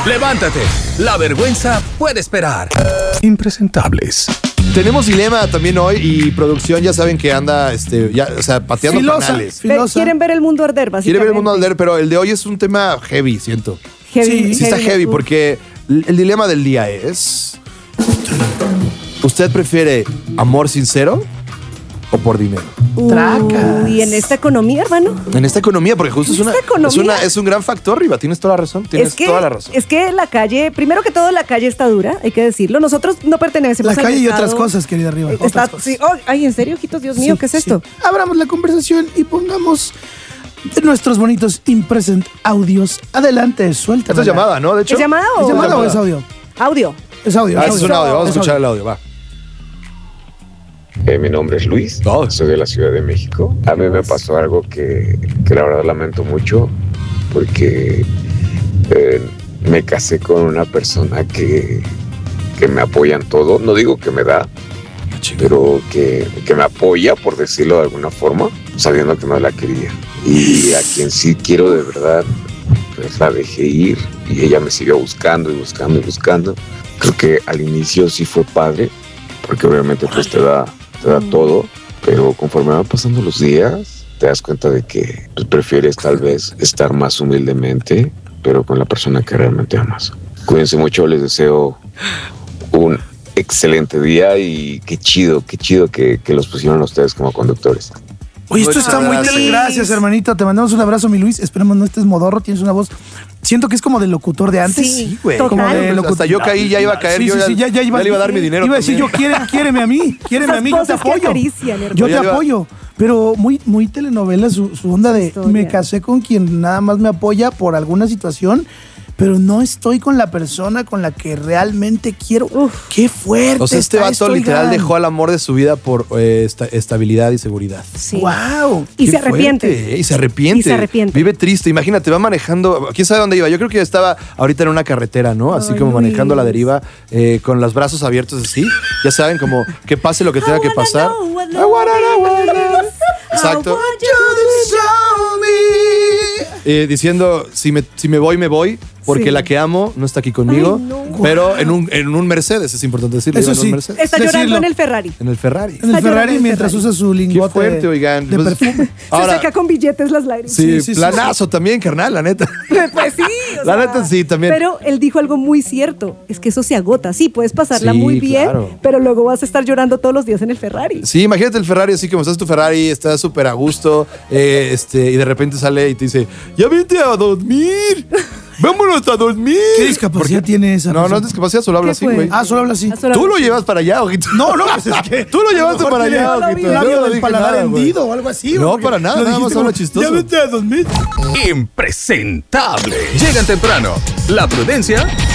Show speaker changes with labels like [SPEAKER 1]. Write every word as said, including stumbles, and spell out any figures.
[SPEAKER 1] Levántate, la vergüenza puede esperar. Impresentables.
[SPEAKER 2] Tenemos dilema también hoy y producción ya saben que anda, este, ya, o sea, pateando
[SPEAKER 3] Filosa,
[SPEAKER 2] canales.
[SPEAKER 3] filosa.
[SPEAKER 4] Quieren ver el mundo arder, básicamente.
[SPEAKER 2] Quiere ver el mundo arder, pero el de hoy es un tema heavy, siento.
[SPEAKER 4] Heavy,
[SPEAKER 2] Sí, sí está heavy
[SPEAKER 4] uf.
[SPEAKER 2] porque el dilema del día es... ¿Usted prefiere amor sincero o por dinero?
[SPEAKER 3] Tracas.
[SPEAKER 4] Y en esta economía, hermano.
[SPEAKER 2] En esta economía, porque justo es,
[SPEAKER 4] ¿En
[SPEAKER 2] una,
[SPEAKER 4] esta economía?
[SPEAKER 2] es, una, es un gran factor, Riva. Tienes toda la razón. Tienes
[SPEAKER 4] Es que,
[SPEAKER 2] toda la razón.
[SPEAKER 4] es que la calle, primero que todo, la calle está dura, hay que decirlo. Nosotros no pertenecemos
[SPEAKER 3] La
[SPEAKER 4] al
[SPEAKER 3] calle y
[SPEAKER 4] mercado.
[SPEAKER 3] otras cosas, querida Riva.
[SPEAKER 4] Está,
[SPEAKER 3] otras cosas.
[SPEAKER 4] sí, oh, ay, ¿en serio, ojitos? Dios mío,
[SPEAKER 3] Sí,
[SPEAKER 4] ¿qué es
[SPEAKER 3] sí.
[SPEAKER 4] esto?
[SPEAKER 3] Abramos la conversación y pongamos de nuestros bonitos impresent audios. Adelante, suelta.
[SPEAKER 2] Esta es llamada, ¿no? De hecho.
[SPEAKER 4] ¿Es llamada o
[SPEAKER 3] ¿Es llamada o
[SPEAKER 2] llamada.
[SPEAKER 3] es audio?
[SPEAKER 4] audio?
[SPEAKER 3] Es audio.
[SPEAKER 2] Ah,
[SPEAKER 3] es
[SPEAKER 2] ese es un audio. Vamos a escuchar el audio, va.
[SPEAKER 5] Eh, mi nombre es Luis,
[SPEAKER 2] Oh.
[SPEAKER 5] soy de la Ciudad de México. A mí me pasó algo que, que la verdad lamento mucho porque eh, me casé con una persona que, que me apoya en todo. No digo que me da, pero que, que me apoya, por decirlo de alguna forma, sabiendo que no la quería. Y a quien sí quiero de verdad, pues la dejé ir y ella me siguió buscando y buscando y buscando. Creo que al inicio sí fue padre, porque obviamente pues te da, te da todo, pero conforme van pasando los días, te das cuenta de que pues, prefieres tal vez estar más humildemente, pero con la persona que realmente amas. Cuídense mucho, les deseo un excelente día y qué chido, qué chido que, que los pusieron a ustedes como conductores.
[SPEAKER 3] Oye, esto
[SPEAKER 2] Muchas
[SPEAKER 3] está muy
[SPEAKER 2] gracias.
[SPEAKER 3] tele. Gracias, hermanito. Te mandamos un abrazo, mi Luis. Esperemos no estés modorro. Tienes una voz. Siento que es como de locutor de antes.
[SPEAKER 4] Sí,
[SPEAKER 2] güey.
[SPEAKER 4] total.
[SPEAKER 3] Como de locutor.
[SPEAKER 2] Hasta yo caí, ya iba a caer.
[SPEAKER 3] Sí,
[SPEAKER 2] yo
[SPEAKER 3] sí,
[SPEAKER 2] ya,
[SPEAKER 3] sí, ya, ya iba,
[SPEAKER 2] le iba a dar mi dinero.
[SPEAKER 3] Iba a decir yo,
[SPEAKER 2] también.
[SPEAKER 3] quiere, quiéreme a mí, quiéreme
[SPEAKER 4] Esas
[SPEAKER 3] a mí, yo te
[SPEAKER 4] voces que
[SPEAKER 3] apoyo.
[SPEAKER 4] acarician, hermano.
[SPEAKER 3] Yo te
[SPEAKER 2] Ya iba-
[SPEAKER 3] apoyo. Pero muy, muy telenovela su, su onda de
[SPEAKER 4] Historia.
[SPEAKER 3] me casé con quien nada más me apoya por alguna situación, pero no estoy con la persona con la que realmente quiero.
[SPEAKER 4] Uf.
[SPEAKER 3] Qué fuerte.
[SPEAKER 2] O sea, este
[SPEAKER 3] está
[SPEAKER 2] vato
[SPEAKER 3] esto,
[SPEAKER 2] literal
[SPEAKER 3] oigan.
[SPEAKER 2] dejó al amor de su vida por eh, esta- estabilidad y seguridad.
[SPEAKER 4] Sí.
[SPEAKER 3] Wow.
[SPEAKER 4] Y
[SPEAKER 2] Qué
[SPEAKER 4] se arrepiente.
[SPEAKER 2] fuerte, ¿eh? Y se arrepiente.
[SPEAKER 4] Y se arrepiente.
[SPEAKER 2] Vive triste. Imagínate, va manejando. ¿Quién sabe dónde iba? Yo creo que estaba ahorita en una carretera, ¿no? Así
[SPEAKER 4] Ay,
[SPEAKER 2] como
[SPEAKER 4] Luis.
[SPEAKER 2] manejando a la deriva, eh, con los brazos abiertos así. Ya saben, como que pase lo que tenga que pasar.
[SPEAKER 4] know what
[SPEAKER 2] I wanna know what
[SPEAKER 4] love
[SPEAKER 2] love- Exacto. Eh, diciendo, si me, si me voy, me voy, porque
[SPEAKER 4] Sí.
[SPEAKER 2] la que amo no está aquí conmigo.
[SPEAKER 4] Ay, no.
[SPEAKER 2] Pero en un, en un Mercedes, es importante decirlo.
[SPEAKER 3] Eso
[SPEAKER 2] iba en un
[SPEAKER 3] sí.
[SPEAKER 2] Mercedes.
[SPEAKER 4] Está
[SPEAKER 3] Decirlo.
[SPEAKER 4] llorando en el Ferrari.
[SPEAKER 2] En el Ferrari.
[SPEAKER 3] En el
[SPEAKER 4] Está llorando
[SPEAKER 3] Ferrari
[SPEAKER 4] en el
[SPEAKER 3] mientras
[SPEAKER 4] Ferrari.
[SPEAKER 3] usa su
[SPEAKER 2] Qué
[SPEAKER 3] lingote
[SPEAKER 2] fuerte, oigan.
[SPEAKER 3] de
[SPEAKER 2] Pues,
[SPEAKER 3] perfume.
[SPEAKER 2] ahora,
[SPEAKER 4] se seca con billetes las lágrimas.
[SPEAKER 2] sí,
[SPEAKER 3] Sí, sí, sí,
[SPEAKER 2] planazo también, carnal, la neta.
[SPEAKER 4] Pues sí. o
[SPEAKER 2] La
[SPEAKER 4] sea,
[SPEAKER 2] neta sí, también.
[SPEAKER 4] Pero él dijo algo muy cierto. Es que eso se agota. Sí, puedes pasarla
[SPEAKER 2] Sí,
[SPEAKER 4] muy bien,
[SPEAKER 2] claro.
[SPEAKER 4] pero luego vas a estar llorando todos los días en el Ferrari.
[SPEAKER 2] Sí, imagínate el Ferrari así como estás tu Ferrari, estás súper a gusto, eh, este, y de repente sale y te dice, ya vete a dormir, vámonos a dormir.
[SPEAKER 3] ¿Qué discapacidad tiene esa
[SPEAKER 2] No, no
[SPEAKER 3] persona?
[SPEAKER 2] es discapacidad, solo habla
[SPEAKER 4] ¿Qué
[SPEAKER 2] así,
[SPEAKER 4] fue?
[SPEAKER 2] güey.
[SPEAKER 3] Ah, solo habla así.
[SPEAKER 4] Ah, solo-
[SPEAKER 2] Tú lo llevas para allá, ojito.
[SPEAKER 3] No, no, pues es que.
[SPEAKER 2] Tú lo llevaste
[SPEAKER 3] a lo mejor
[SPEAKER 2] para
[SPEAKER 3] tiene
[SPEAKER 2] allá, ojito.
[SPEAKER 3] el
[SPEAKER 2] Yo
[SPEAKER 3] labio
[SPEAKER 2] no
[SPEAKER 3] del
[SPEAKER 2] dije
[SPEAKER 3] paladar
[SPEAKER 2] nada, güey.
[SPEAKER 3] hendido o algo así.
[SPEAKER 2] No,
[SPEAKER 3] porque
[SPEAKER 2] para nada,
[SPEAKER 3] lo
[SPEAKER 2] nada más
[SPEAKER 3] dijiste
[SPEAKER 2] habla
[SPEAKER 3] como,
[SPEAKER 2] chistoso.
[SPEAKER 3] Ya vete a dormir.
[SPEAKER 1] Impresentable. Llegan temprano. La prudencia